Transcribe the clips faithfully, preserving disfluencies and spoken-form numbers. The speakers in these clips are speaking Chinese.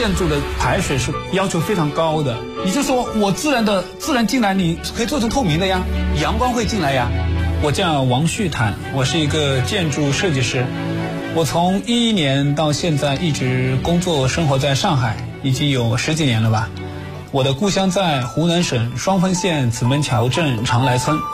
建筑的排水是要求非常高的。也就是说，我自然的自然进来，你可以做成透明的呀，阳光会进来呀。我叫王旭坦，我是一个建筑设计师。我从一一年到现在一直工作生活在上海，已经有十几年了吧。我的故乡在湖南省双峰县紫门桥镇长来村。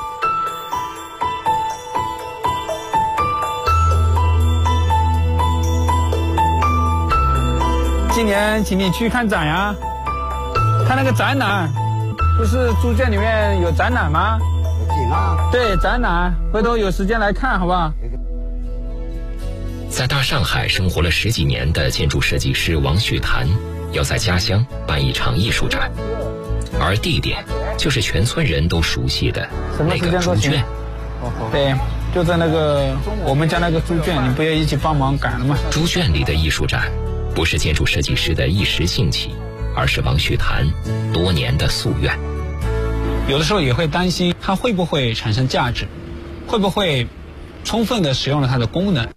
今年请你去看展呀，看那个展览，不是猪圈里面有展览吗？ 有展览？ 对，展览，回头有时间来看好不好？ 在大上海生活了十几年的建筑设计师王旭谭，要在家乡办一场艺术展，而地点就是全村人都熟悉的那个猪圈。 对，就在那个我们家那个猪圈，你不要一起帮忙赶了吗？ 猪圈里的艺术展不是建筑设计师的一时兴起，而是王旭谭多年的夙愿。 有的时候也会担心它会不会产生价值，会不会充分的使用了它的功能。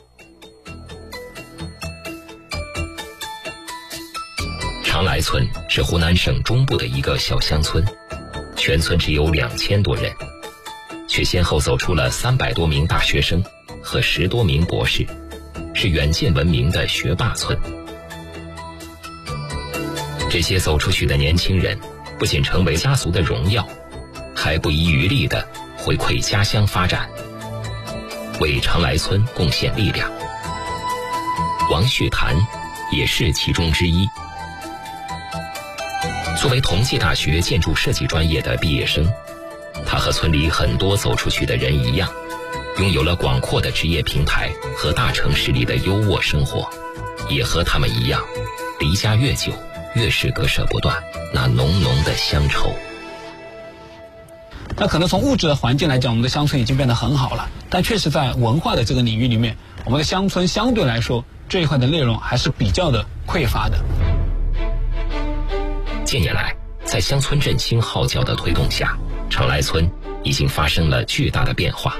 长来村是湖南省中部的一个小乡村，全村只有两千多人，却先后走出了三百多名大学生和十多名博士，是远近闻名的学霸村。这些走出去的年轻人，不仅成为家族的荣耀，还不遗余力地回馈家乡发展，为长来村贡献力量。王旭谭也是其中之一。作为同济大学建筑设计专业的毕业生，他和村里很多走出去的人一样，拥有了广阔的职业平台和大城市里的优渥生活，也和他们一样，离家越久越是割舍不断那浓浓的乡愁。 那可能从物质的环境来讲，我们的乡村已经变得很好了，但确实在文化的这个领域里面，我们的乡村相对来说这一块的内容还是比较的匮乏的。 近年来，在乡村振兴号角的推动下，长来村已经发生了巨大的变化。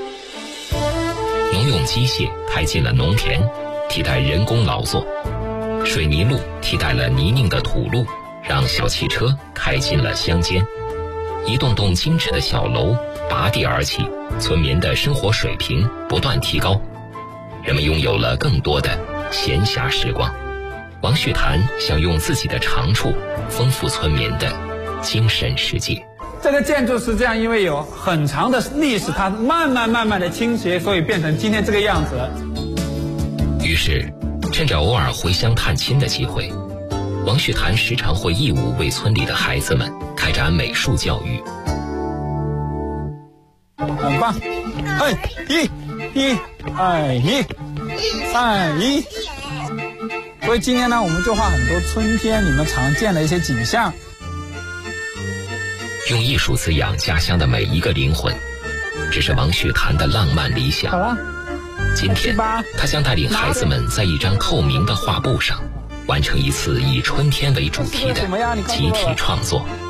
农用机械开进了农田，替代人工劳作；水泥路替代了泥泞的土路，让小汽车开进了乡间。一栋栋精致的小楼拔地而起，村民的生活水平不断提高，人们拥有了更多的闲暇时光。王旭谭想用自己的长处丰富村民的精神世界。 这个建筑是这样，因为有很长的历史，它慢慢慢慢的倾斜，所以变成今天这个样子。 于是趁着偶尔回乡探亲的机会，王旭谭时常会义务为村里的孩子们开展美术教育。 很棒！哎，一，一，二，一，三，一。所以今天呢，我们就画很多春天你们常见的一些景象， 用艺术滋养家乡的每一个灵魂，这是王旭谭的浪漫理想。 好了， 今天他将带领孩子们在一张透明的画布上，完成一次以春天为主题的集体创作。